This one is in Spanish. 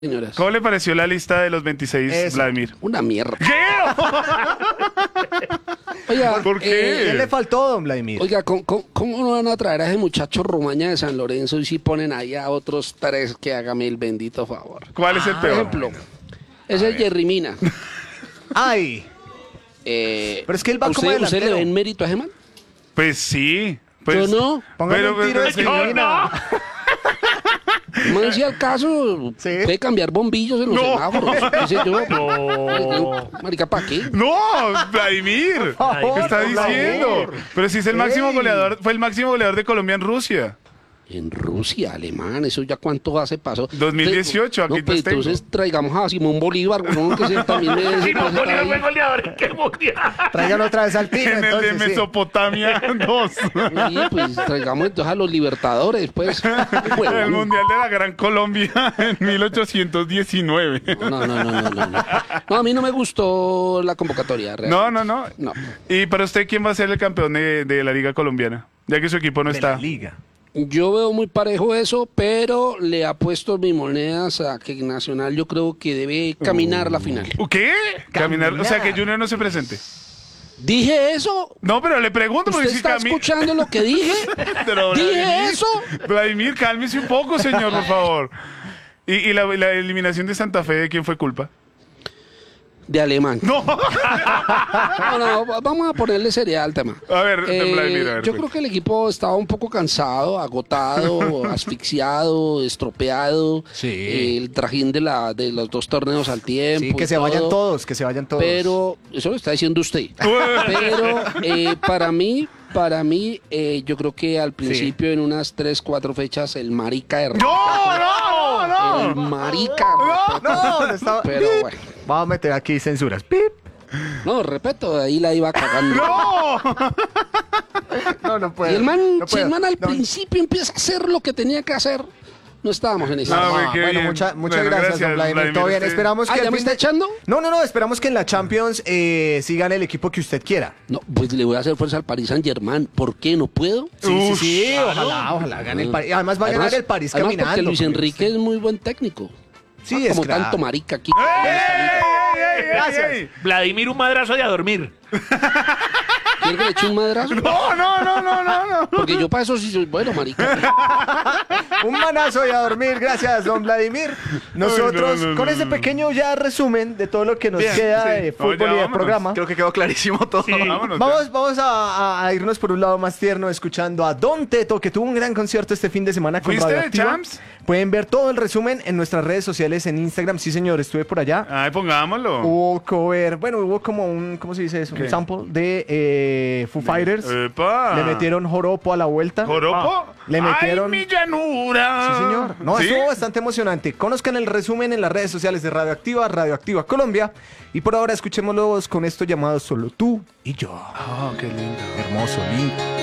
señoras. ¿Cómo le pareció la lista de los 26, Eso. Vladimir? Una mierda. ¿Qué? Oiga, ¿Por qué? ¿Qué le faltó, don Vladimir? Oiga, ¿cómo no van a traer a ese muchacho Romaña de San Lorenzo y si ponen ahí a otros tres que hágame el bendito favor? ¿Cuál es el Por peor? ejemplo, ese Jerry Mina. Ay, pero es que él va como ¿Usted le delantero. ven mérito a ese man? Pues sí. Pues, Yo no. Póngale un tiro de pero- Silvina. El man, si al caso, Sí. puede cambiar bombillos en los No. semáforos. ¿Qué sé yo? No. Marica, ¿para qué? No, Vladimir. favor, ¿Qué está por diciendo? favor. Pero si es el máximo Ey. goleador, fue el máximo goleador de Colombia en Rusia. En Rusia, alemán, eso ya cuánto hace pasó. 2018, aquí no, pues, los tengo. entonces traigamos a Simón Bolívar, ¿no? Que se, también debe Si no, estar Bolívar fue ahí. goleador. ¡Qué mundial! Tráigalo otra vez al tiro, En el de entonces, sí. Mesopotamia 2. Sí, pues traigamos entonces a los libertadores, pues. El Mundial de la Gran Colombia en 1819. No, a mí no me gustó la convocatoria. realmente. No. No. ¿Y para usted quién va a ser el campeón de la Liga Colombiana? Ya que su equipo no De está. la liga. Yo veo muy parejo eso, pero le apuesto mis monedas a que Nacional yo creo que debe caminar la final. ¿Qué? Caminar. O sea, Caminar. que Junior no se presente. ¿Dije eso? No, pero le pregunto porque ¿Usted si está escuchando lo que dije? Pero, ¿Dije Vladimir, eso? Vladimir, cálmese un poco, señor, por favor. ¿Y la eliminación de Santa Fe de quién fue culpa? De alemán. No. No, vamos a ponerle seriedad al tema. A ver, Vladimir, a ver. Yo creo que el equipo estaba un poco cansado, agotado, asfixiado, estropeado. Sí. El trajín de los dos torneos al tiempo. Sí, que y se vayan todo. todos, que se vayan todos. Pero, eso lo está diciendo usted. Pero para mí, yo creo que al principio, en unas 3, 4 fechas, el marica erró. No. El marica. No, estaba... Pero Pip. bueno. Vamos a meter aquí censuras. Pip. No, respeto, ahí la iba cagando. No puedo. Y el man, no si el puedo. man al No. principio empieza a hacer lo que tenía que hacer, no estábamos en esa. No, Ah, güey, qué bueno, bien. muchas Bueno, gracias, don Vladimir. Todo bien. usted- Esperamos que ¿Ya al me fin está de- echando? No. Esperamos que en la Champions sí gane el equipo que usted quiera. No, pues le voy a hacer fuerza al Paris Saint-Germain. ¿Por qué? ¿No puedo? Sí. Ojalá gane el París. Además va a ganar el París además caminando. porque Luis pues. Enrique es muy buen técnico. Sí, es como claro. tanto marica aquí. Gracias. Vladimir, un madrazo y a dormir. ¿Quiere que le eche un madrazo? No. Porque yo para eso sí soy bueno, marica. Un manazo y a dormir. Gracias, don Vladimir. Nosotros, Ay, no, con ese pequeño ya resumen de todo lo que nos Bien, queda sí. de No, fútbol ya y de vámonos. programa. Creo que quedó clarísimo todo. Sí, vámonos. Vamos a irnos por un lado más tierno escuchando a Don Teto, que tuvo un gran concierto este fin de semana con ¿Fuiste, Radioactiva. Champs? Pueden ver todo el resumen en nuestras redes sociales, en Instagram. Sí, señor, estuve por allá. Ay, pongámoslo. Hubo cover, bueno, hubo como un, ¿cómo se dice eso? ¿Qué? Un sample de Foo Fighters. Epa. Le metieron joropo a la vuelta. ¿Joropo? Le metieron- ¡Ay, mi llanura! Sí, señor. No, ¿Sí? estuvo bastante emocionante. Conozcan el resumen en las redes sociales de Radioactiva, Radioactiva Colombia. Y por ahora escuchémoslos con esto llamado Solo tú y yo. Oh, qué lindo. Hermoso, lindo.